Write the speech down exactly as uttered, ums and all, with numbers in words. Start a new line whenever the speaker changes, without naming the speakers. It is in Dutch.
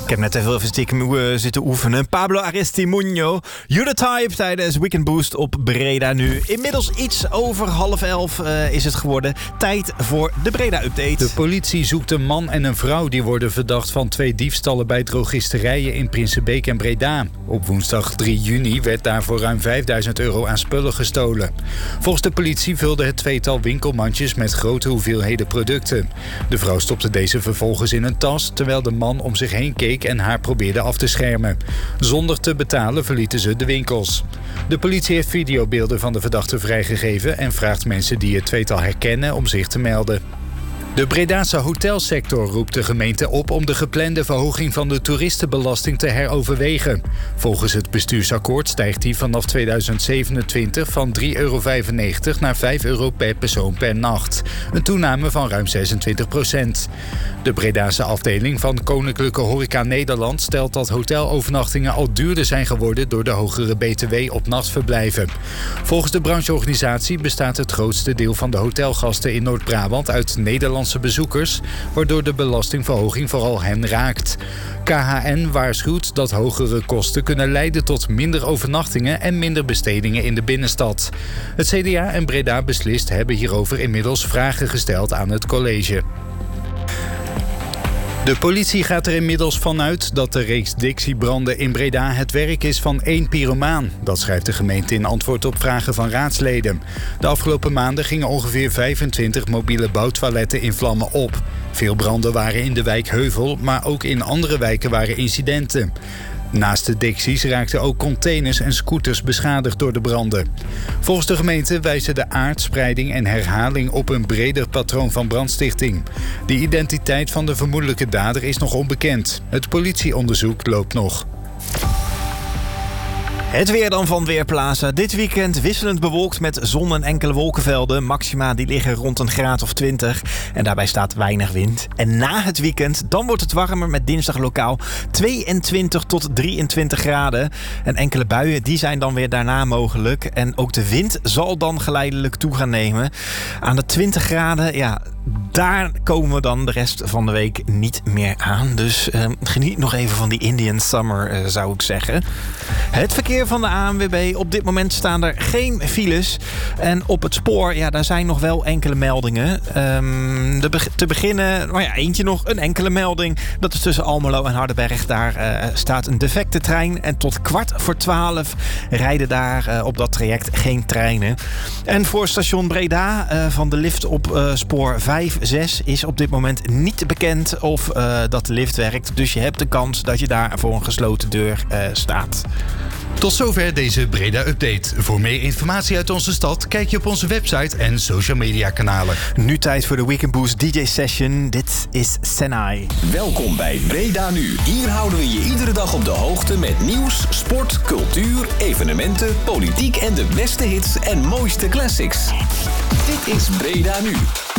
Ik heb net even stiekem uh, zitten oefenen. Pablo Aristimuño, You're the Type tijdens Weekend Boost op Breda nu. Inmiddels iets over half elf uh, is het geworden. Tijd voor de Breda-update.
De politie zoekt een man en een vrouw die worden verdacht van twee diefstallen bij drogisterijen in Prinsenbeek en Breda. Op woensdag drie juni werd daarvoor ruim vijfduizend euro aan spullen gestolen. Volgens de politie vulde het tweetal winkelmandjes met grote hoeveelheden producten. De vrouw stopte deze vervolgens in een tas, terwijl de man om zich heen keek en haar probeerde af te schermen. Zonder te betalen verlieten ze de winkels. De politie heeft videobeelden van de verdachte vrijgegeven en vraagt mensen die het tweetal herkennen om zich te melden. De Bredaanse hotelsector roept de gemeente op om de geplande verhoging van de toeristenbelasting te heroverwegen. Volgens het bestuursakkoord stijgt die vanaf tweeduizend zevenentwintig van drie euro vijfennegentig naar vijf euro per persoon per nacht. Een toename van ruim zesentwintig procent. De Bredaanse afdeling van Koninklijke Horeca Nederland stelt dat hotelovernachtingen al duurder zijn geworden door de hogere B T W op nachtverblijven. Volgens de brancheorganisatie bestaat het grootste deel van de hotelgasten in Noord-Brabant uit Nederlandse bezoekers, waardoor de belastingverhoging vooral hen raakt. K H N waarschuwt dat hogere kosten kunnen leiden tot minder overnachtingen en minder bestedingen in de binnenstad. Het C D A en Breda Beslist hebben hierover inmiddels vragen gesteld aan het college. De politie gaat er inmiddels vanuit dat de reeks Dixie-branden in Breda het werk is van één pyromaan. Dat schrijft de gemeente in antwoord op vragen van raadsleden. De afgelopen maanden gingen ongeveer vijfentwintig mobiele bouwtoiletten in vlammen op. Veel branden waren in de wijk Heuvel, maar ook in andere wijken waren incidenten. Naast de Dixies raakten ook containers en scooters beschadigd door de branden. Volgens de gemeente wijzen de aard, spreiding en herhaling op een breder patroon van brandstichting. De identiteit van de vermoedelijke dader is nog onbekend. Het politieonderzoek loopt nog.
Het weer dan van Weerplaza. Dit weekend wisselend bewolkt met zon en enkele wolkenvelden. Maxima die liggen rond een graad of twintig. En daarbij staat weinig wind. En na het weekend, dan wordt het warmer met dinsdag lokaal tweeëntwintig tot drieëntwintig graden. En enkele buien die zijn dan weer daarna mogelijk. En ook de wind zal dan geleidelijk toe gaan nemen. Aan de twintig graden, ja, daar komen we dan de rest van de week niet meer aan. Dus eh, geniet nog even van die Indian Summer, eh, zou ik zeggen. Het verkeer van de A N W B. Op dit moment staan er geen files. En op het spoor, ja, daar zijn nog wel enkele meldingen. Um, de be- te beginnen, nou ja, eentje nog, een enkele melding. Dat is tussen Almelo en Hardenberg. Daar uh, staat een defecte trein. En tot kwart voor twaalf rijden daar uh, op dat traject geen treinen. En voor station Breda uh, van de lift op uh, spoor vijf zes is op dit moment niet bekend of uh, dat de lift werkt. Dus je hebt de kans dat je daar voor een gesloten deur uh, staat.
Tot zover deze Breda-update. Voor meer informatie uit onze stad kijk je op onze website en social media kanalen.
Nu tijd voor de Weekend Boost D J Session. Dit is Senai.
Welkom bij Breda Nu. Hier houden we je iedere dag op de hoogte met nieuws, sport, cultuur, evenementen, politiek en de beste hits en mooiste classics. Dit is Breda Nu.